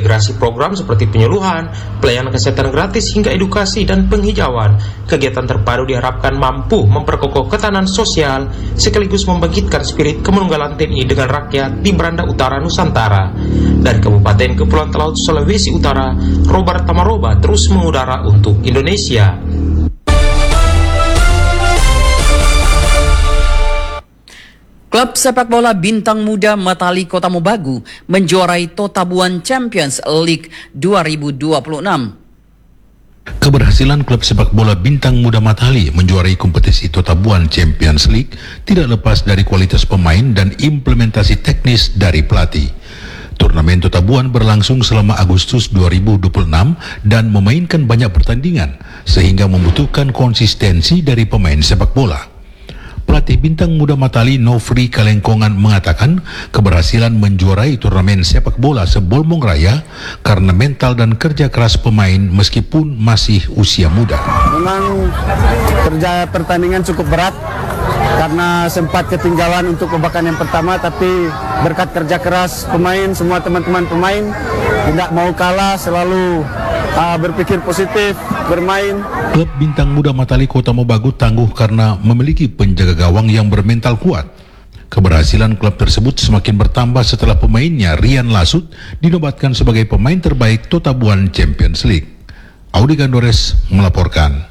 integrasi program seperti penyuluhan, pelayanan kesehatan gratis hingga edukasi dan penghijauan. Kegiatan terpadu diharapkan mampu memperkokoh ketahanan sosial sekaligus membangkitkan spirit kemenunggalan TNI dengan rakyat di beranda utara Nusantara. Dari Kabupaten Kepulauan Talaut Sulawesi Utara, Robert Tamaroba terus mengudara untuk Indonesia. Klub sepak bola Bintang Muda Matali Kota Mobagu menjuarai Totabuan Champions League 2026. Keberhasilan klub sepak bola Bintang Muda Matali menjuarai kompetisi Totabuan Champions League tidak lepas dari kualitas pemain dan implementasi teknis dari pelatih. Turnamen Totabuan berlangsung selama Agustus 2026 dan memainkan banyak pertandingan sehingga membutuhkan konsistensi dari pemain sepak bola. Pelatih Bintang Muda Matali Nofri Kalengkongan mengatakan keberhasilan menjuarai turnamen sepak bola sebolmong raya karena mental dan kerja keras pemain meskipun masih usia muda. Memang kerja pertandingan cukup berat karena sempat ketinggalan untuk babak yang pertama, tapi berkat kerja keras pemain, semua teman-teman pemain tidak mau kalah, selalu berpikir positif, bermain. Klub Bintang Muda Matali Kota Mobagu tangguh karena memiliki penjaga gawang yang bermental kuat. Keberhasilan klub tersebut semakin bertambah setelah pemainnya Rian Lasut dinobatkan sebagai pemain terbaik Totabuan Champions League. Audi Gandores melaporkan.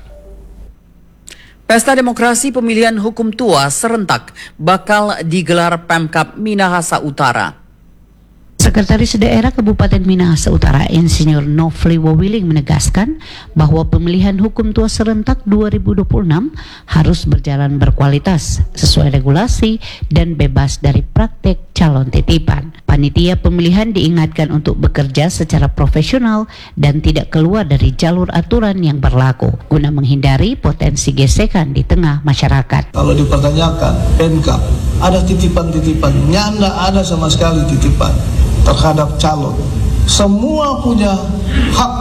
Pesta Demokrasi Pemilihan Hukum Tua serentak bakal digelar Pemkab Minahasa Utara. Sekretaris Daerah Kabupaten Minahasa Utara Insinyur Nofli Wawiling menegaskan bahwa pemilihan hukum tua serentak 2026 harus berjalan berkualitas, sesuai regulasi dan bebas dari praktek calon titipan. Panitia pemilihan diingatkan untuk bekerja secara profesional dan tidak keluar dari jalur aturan yang berlaku guna menghindari potensi gesekan di tengah masyarakat. Kalau dipertanyakan PMK ada titipan-titipan, nyanda ada sama sekali titipan terhadap calon. Semua punya hak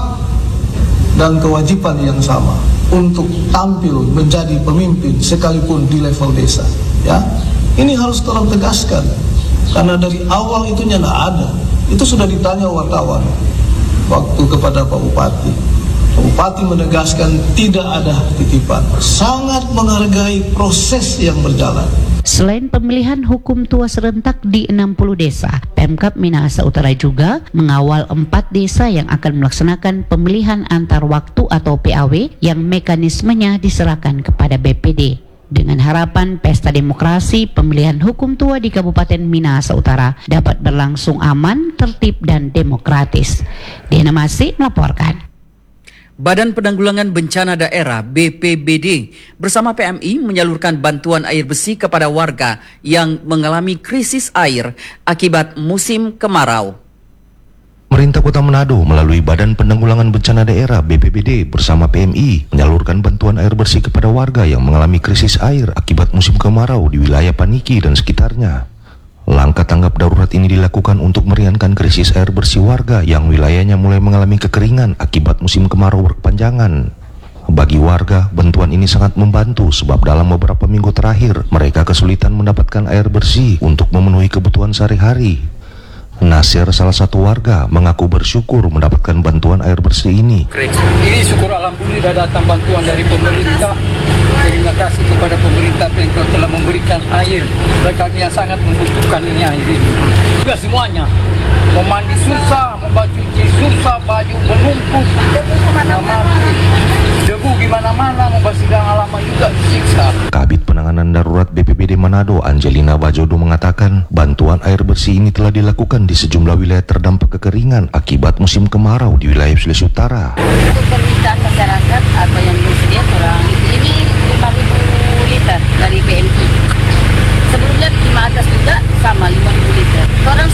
dan kewajiban yang sama untuk tampil menjadi pemimpin sekalipun di level desa. Ya, ini harus tolong tegaskan karena dari awal itu nyanda ada. Itu sudah ditanya wartawan waktu kepada Pak Bupati. Pak Bupati menegaskan tidak ada titipan. Sangat menghargai proses yang berjalan. Selain pemilihan hukum tua serentak di 60 desa, Pemkab Minahasa Utara juga mengawal 4 desa yang akan melaksanakan pemilihan antar waktu atau PAW yang mekanismenya diserahkan kepada BPD. Dengan harapan pesta demokrasi pemilihan hukum tua di Kabupaten Minahasa Utara dapat berlangsung aman, tertib, dan demokratis. Diana Masih melaporkan. Badan Penanggulangan Bencana Daerah BPBD bersama PMI menyalurkan bantuan air bersih kepada warga yang mengalami krisis air akibat musim kemarau. Pemerintah Kota Manado melalui Badan Penanggulangan Bencana Daerah BPBD bersama PMI menyalurkan bantuan air bersih kepada warga yang mengalami krisis air akibat musim kemarau di wilayah Paniki dan sekitarnya. Langkah tanggap darurat ini dilakukan untuk meringankan krisis air bersih warga yang wilayahnya mulai mengalami kekeringan akibat musim kemarau berkepanjangan. Bagi warga, bantuan ini sangat membantu sebab dalam beberapa minggu terakhir mereka kesulitan mendapatkan air bersih untuk memenuhi kebutuhan sehari-hari. Nasir, salah satu warga, mengaku bersyukur mendapatkan bantuan air bersih ini. Ini syukur alhamdulillah datang bantuan dari pemerintah. Terima kasih kepada pemerintah yang telah memberikan air mereka yang sangat membutuhkan ini air ini. Juga semuanya, mau mandi susah, mau cuci susah, baju menumpuk, debu gimana-mana, mau bersidang halaman juga disiksa. Kabid Penanganan Darurat BPBD Manado Angelina Bajodo mengatakan bantuan air bersih ini telah dilakukan di sejumlah wilayah terdampak kekeringan akibat musim kemarau di wilayah Sulawesi Utara. Untuk permintaan masyarakat atau yang bersedia kurang ini 5.000 liter dari BMI. Sebelumnya di atas juga sama 5.000 liter. Orang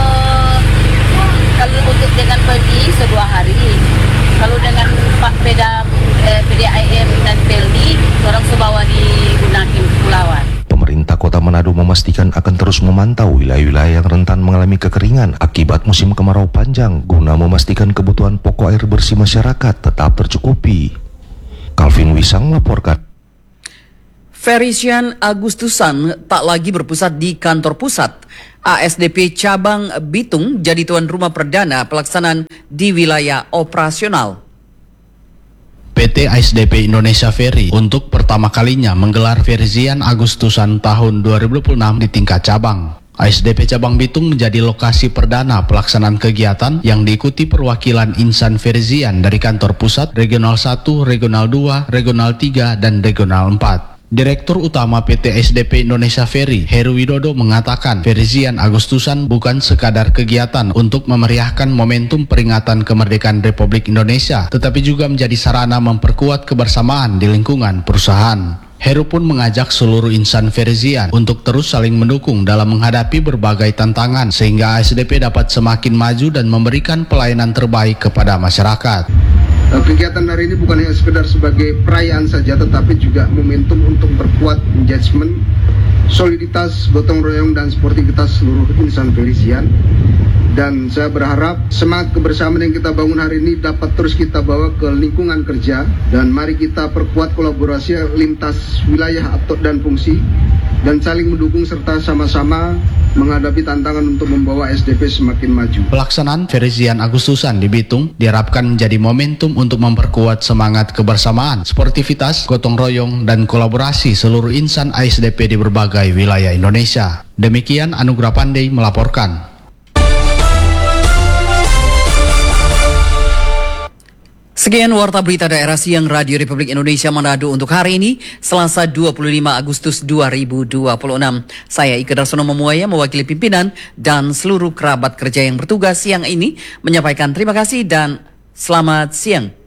kalau untuk dengan pergi sedua hari. Kalau dengan Pak PDAM dan Pelni, orang sebawa digunakan pulauan. Pemerintah Kota Manado memastikan akan terus memantau wilayah-wilayah yang rentan mengalami kekeringan akibat musim kemarau panjang guna memastikan kebutuhan pokok air bersih masyarakat tetap tercukupi. Calvin Wisang melaporkan. Ferisian Agustusan tak lagi berpusat di kantor pusat. ASDP Cabang Bitung jadi tuan rumah perdana pelaksanaan di wilayah operasional. PT ASDP Indonesia Ferry untuk pertama kalinya menggelar Ferisian Agustusan tahun 2026 di tingkat cabang. ASDP Cabang Bitung menjadi lokasi perdana pelaksanaan kegiatan yang diikuti perwakilan insan Ferisian dari kantor pusat, Regional 1, Regional 2, Regional 3, dan Regional 4. Direktur Utama PT ASDP Indonesia Ferry, Heru Widodo mengatakan Ferisian Agustusan bukan sekadar kegiatan untuk memeriahkan momentum peringatan kemerdekaan Republik Indonesia, tetapi juga menjadi sarana memperkuat kebersamaan di lingkungan perusahaan. Heru pun mengajak seluruh insan Ferisian untuk terus saling mendukung dalam menghadapi berbagai tantangan sehingga ASDP dapat semakin maju dan memberikan pelayanan terbaik kepada masyarakat. Kegiatan hari ini bukan hanya sekedar sebagai perayaan saja, tetapi juga momentum untuk memperkuat engagement, soliditas, gotong royong, dan sportivitas seluruh insan Ferisian. Dan saya berharap semangat kebersamaan yang kita bangun hari ini dapat terus kita bawa ke lingkungan kerja, dan mari kita perkuat kolaborasi lintas wilayah dan fungsi dan saling mendukung serta sama-sama menghadapi tantangan untuk membawa SDP semakin maju. Pelaksanaan Ferisian Agustusan di Bitung diharapkan menjadi momentum untuk memperkuat semangat kebersamaan, sportivitas, gotong royong, dan kolaborasi seluruh insan ASDP di berbagai wilayah Indonesia. Demikian Anugrah Pandey melaporkan. Sekian Warta Berita Daerah Siang Radio Republik Indonesia Manado untuk hari ini, Selasa 25 Agustus 2026. Saya Ike Darsono Memuaya mewakili pimpinan dan seluruh kerabat kerja yang bertugas siang ini menyampaikan terima kasih dan selamat siang.